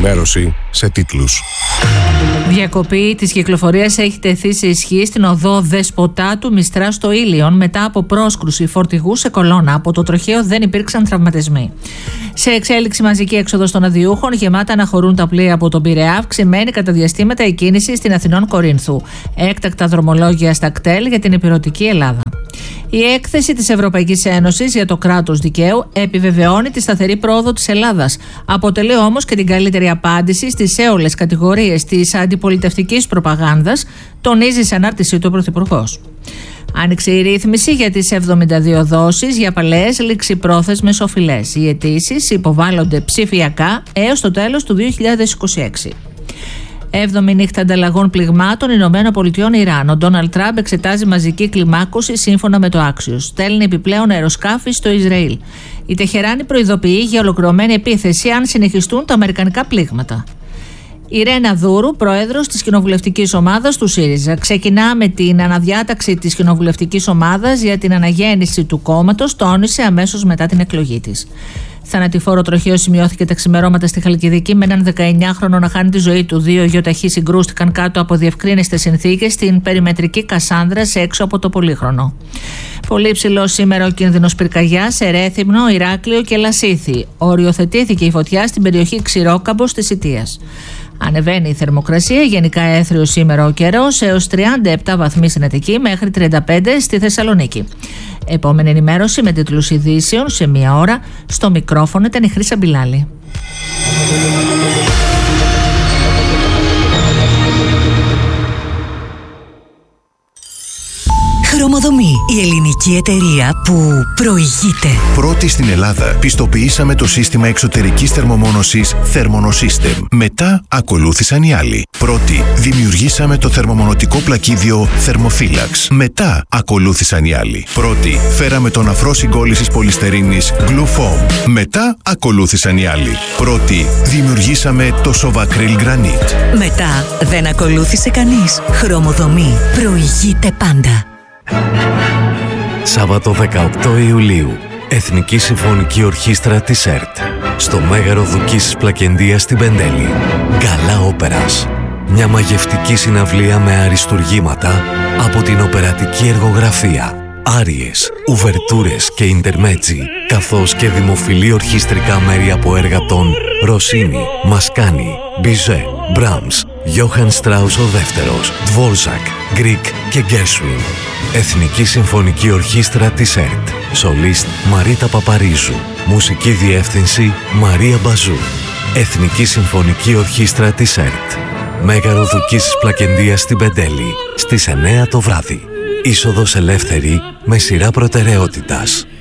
ενημέρωση σε τίτλους. Διακοπή της κυκλοφορίας έχει τεθεί σε ισχύ στην οδό Δεσποτάτου Μιστρά στο Ήλιον μετά από πρόσκρουση φορτηγού σε κολόνα. Από το τροχαίο δεν υπήρξαν τραυματισμοί. Σε εξέλιξη μαζική έξοδος των αδειούχων, γεμάτα αναχωρούν τα πλοία από τον Πειραιά, αυξημένη κατά διαστήματα η κίνηση στην Αθηνών Κορίνθου. Έκτακτα δρομολόγια στα κτέλ για την υπηρετική Ελλάδα. Η έκθεση της Ευρωπαϊκής Ένωσης για το κράτος δικαίου επιβεβαιώνει τη σταθερή πρόοδο της Ελλάδας. Αποτελεί όμως και την καλύτερη απάντηση στις έολες κατηγορίες της αντιπολιτευτικής προπαγάνδας, τονίζει σε ανάρτησή του ο Πρωθυπουργός. Άνοιξε η ρύθμιση για τις 72 δόσεις για παλαιές ληξιπρόθεσμες οφειλές. Οι αιτήσεις υποβάλλονται ψηφιακά έως το τέλος του 2026. 7η νύχτα ανταλλαγών πληγμάτων ΗΠΑ-Ιράν. Ο Ντόναλντ Τραμπ εξετάζει μαζική κλιμάκωση σύμφωνα με το Axios. Στέλνει επιπλέον αεροσκάφη στο Ισραήλ. Η Τεχεράνη προειδοποιεί για ολοκληρωμένη επίθεση αν συνεχιστούν τα αμερικανικά πλήγματα. Η Ρένα Δούρου, πρόεδρος της κοινοβουλευτικής ομάδας του ΣΥΡΙΖΑ. Ξεκινά με την αναδιάταξη της κοινοβουλευτικής ομάδας για την αναγέννηση του κόμματος, τόνισε αμέσως μετά την εκλογή της. Θανατηφόρο τροχαίο σημειώθηκε τα ξημερώματα στη Χαλκιδική με έναν 19χρονο να χάνει τη ζωή του. 2 γεωταχοί συγκρούστηκαν κάτω από διευκρίνιστες συνθήκες στην περιμετρική Κασάνδρας έξω από το Πολύχρονο. Πολύ υψηλό σήμερα ο κίνδυνος πυρκαγιάς σε Ρέθυμνο, Ηράκλειο και Λασίθι. Οριοθετήθηκε η φωτιά στην περιοχή Ξηρόκαμπος της Ιττίας. Ανεβαίνει η θερμοκρασία, γενικά έθριος σήμερα ο καιρός, έως 37 βαθμοί στην Αττική μέχρι 35 στη Θεσσαλονίκη. Επόμενη ενημέρωση με τίτλους ειδήσεων σε 1 ώρα. Στο μικρόφωνο ήταν η Χρύσα Μπιλάλη. Χρωμοδομή, η ελληνική εταιρεία που προηγείται. Πρώτη στην Ελλάδα πιστοποιήσαμε το σύστημα εξωτερικής θερμομόνωσης Thermonosystem. Μετά ακολούθησαν οι άλλοι. Πρώτη δημιουργήσαμε το θερμομονωτικό πλακίδιο Thermophilax. Μετά ακολούθησαν οι άλλοι. Πρώτη φέραμε τον αφρό συγκόλλησης πολυστερίνης Glufoam. Μετά ακολούθησαν οι άλλοι. Πρώτη δημιουργήσαμε το Sovacryl Granite. Μετά δεν ακολούθησε κανείς. Χρωμοδομή προηγείται πάντα. Σάββατο 18 Ιουλίου, Εθνική Συμφωνική Ορχήστρα της ΕΡΤ. Στο Μέγαρο Δουκής Πλακεντίας στην Πεντέλη. Γκαλά Όπερας. Μια μαγευτική συναυλία με αριστουργήματα από την οπερατική εργογραφία. Άριες, ουβερτούρες και ιντερμέτζι, καθώς και δημοφιλή ορχιστρικά μέρη από έργα των Ροσίνι, Μασκάνι, Μπιζέ, Μπράμς, Γιόχαν Στράους ο δεύτερος, Δβόρζακ, Γκρικ και Γκέρσουιν. Εθνική Συμφωνική Ορχήστρα της ΕΡΤ. Σολίστ Μαρίτα Παπαρίζου. Μουσική διεύθυνση Μαρία Μπαζού. Εθνική Συμφωνική Ορχήστρα της ΕΡΤ. Μέγαρο Δουκής Πλακεντίας στην Πεντέλη στις 9 το βράδυ. Είσοδος ελεύθερη με σειρά προτεραιότητας.